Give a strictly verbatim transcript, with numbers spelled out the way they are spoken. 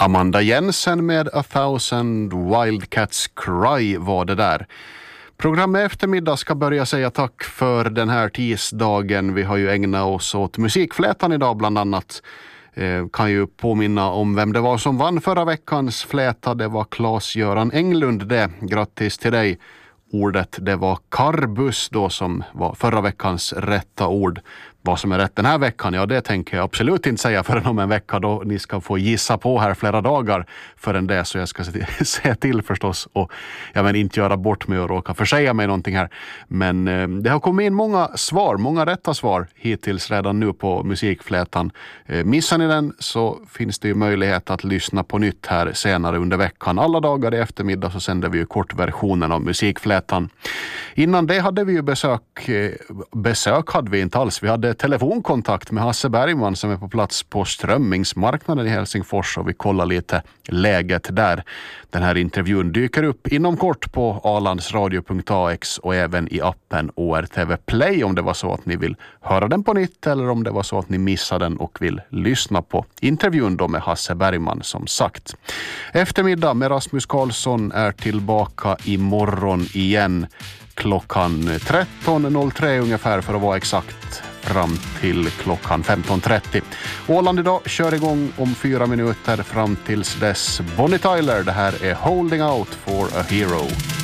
Amanda Jensen med A Thousand Wildcats Cry var det där. Programmet eftermiddag ska börja säga tack för den här tisdagen. Vi har ju ägnat oss åt musikflätan idag bland annat. Eh, kan ju påminna om vem det var som vann förra veckans fläta. Det var Claes-Göran Englund det. Grattis till dig. Ordet det var karbus då som var förra veckans rätta ord. Vad som är rätt den här veckan, ja det tänker jag absolut inte säga förrän om en vecka då ni ska få gissa på här flera dagar förrän det, så jag ska se till förstås och ja, men inte göra bort mig och råka försäga mig någonting här. Men eh, det har kommit in många svar, många rätta svar hittills redan nu på musikflätan. Eh, missar ni den så finns det ju möjlighet att lyssna på nytt här senare under veckan. Alla dagar i eftermiddag så sänder vi ju kortversionen av musikflätan. Innan det hade vi ju besök, eh, besök hade vi inte alls, vi hade telefonkontakt med Hasse Bergman som är på plats på strömmingsmarknaden i Helsingfors och vi kollar lite läget där. Den här intervjun dyker upp inom kort på alandsradio punkt a x och även i appen O R T V Play om det var så att ni vill höra den på nytt eller om det var så att ni missade den och vill lyssna på intervjun då med Hasse Bergman som sagt. Eftermiddag med Rasmus Karlsson är tillbaka imorgon igen klockan tretton noll tre ungefär för att vara exakt fram till klockan femton trettio. Åland idag kör igång om fyra minuter fram tills dess. Bonnie Tyler, det här är Holding Out for a Hero.